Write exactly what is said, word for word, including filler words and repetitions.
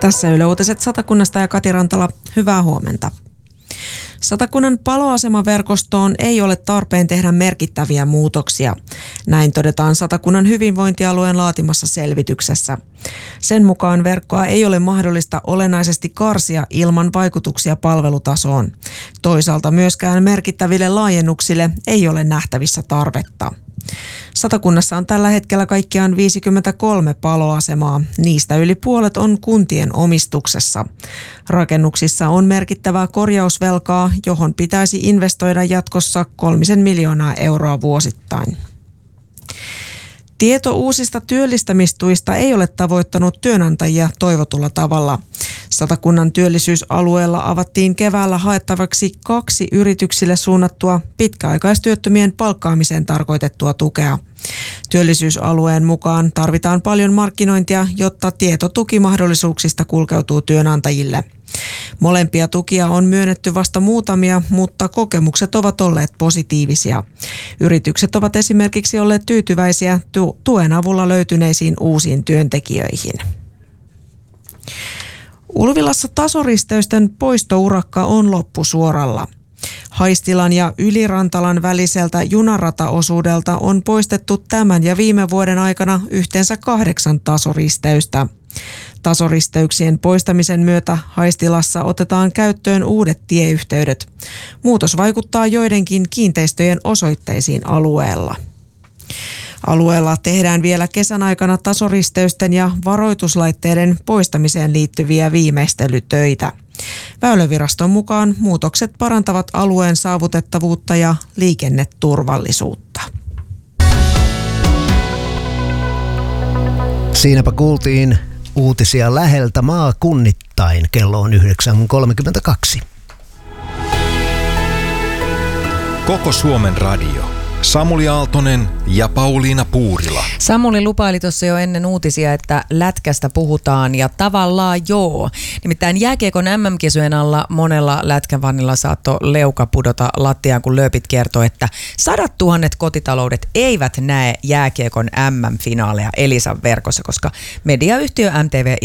Tässä Yle Uutiset Satakunnasta ja Kati Rantala. Hyvää huomenta. Satakunnan paloasemaverkostoon ei ole tarpeen tehdä merkittäviä muutoksia. Näin todetaan Satakunnan hyvinvointialueen laatimassa selvityksessä. Sen mukaan verkkoa ei ole mahdollista olennaisesti karsia ilman vaikutuksia palvelutasoon. Toisaalta myöskään merkittäville laajennuksille ei ole nähtävissä tarvetta. Satakunnassa on tällä hetkellä kaikkiaan viisikymmentäkolme paloasemaa. Niistä yli puolet on kuntien omistuksessa. Rakennuksissa on merkittävää korjausvelkaa, johon pitäisi investoida jatkossa kolmisen miljoonaa euroa vuosittain. Tieto uusista työllistämistuista ei ole tavoittanut työnantajia toivotulla tavalla. Satakunnan työllisyysalueella avattiin keväällä haettavaksi kaksi yrityksille suunnattua pitkäaikaistyöttömien palkkaamiseen tarkoitettua tukea. Työllisyysalueen mukaan tarvitaan paljon markkinointia, jotta tieto tukimahdollisuuksista kulkeutuu työnantajille. Molempia tukia on myönnetty vasta muutamia, mutta kokemukset ovat olleet positiivisia. Yritykset ovat esimerkiksi olleet tyytyväisiä tuen avulla löytyneisiin uusiin työntekijöihin. Ulvilassa tasoristeysten poistourakka on loppusuoralla. Haistilan ja Ylirantalan väliseltä junarataosuudelta on poistettu tämän ja viime vuoden aikana yhteensä kahdeksan tasoristeystä. Tasoristeyksien poistamisen myötä Haistilassa otetaan käyttöön uudet tieyhteydet. Muutos vaikuttaa joidenkin kiinteistöjen osoitteisiin alueella. Alueella tehdään vielä kesän aikana tasoristeysten ja varoituslaitteiden poistamiseen liittyviä viimeistelytöitä. Väyläviraston mukaan muutokset parantavat alueen saavutettavuutta ja liikenneturvallisuutta. Siinäpä kuultiin uutisia läheltä maakunnittain. Kello on yhdeksän kolmekymmentäkaksi. Koko Suomen radio. Samuli Aaltonen ja Pauliina Puurila. Samuli lupaili tuossa jo ennen uutisia, että lätkästä puhutaan ja tavallaan joo. Nimittäin jääkiekon äm äm-kisojen alla monella lätkävanilla saattoi leuka pudota lattiaan, kun lööpit kertoi, että sadat tuhannet kotitaloudet eivät näe jääkiekon äm äm-finaaleja Elisan verkossa, koska mediayhtiö M T V